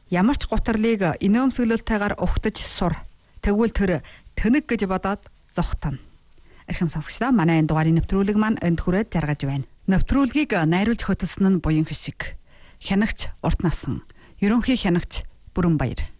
Ямар ч гутарлыг инээмсэглэлтэйгээр ухтаж сур. Тэгвэл тэр тэнэг гэж бодоод зогтно. Эрхэм сонсогчдоо манай энэ дугаарыг нэвтрүүлэг маань энд хүрээд жаргаж байна. Нэвтрүүлгийг найруулж хөтөлсөн нь Буян Хишиг. Хянагч Урт Насан. Ерөнхий хянагч Бүрэн Баяр.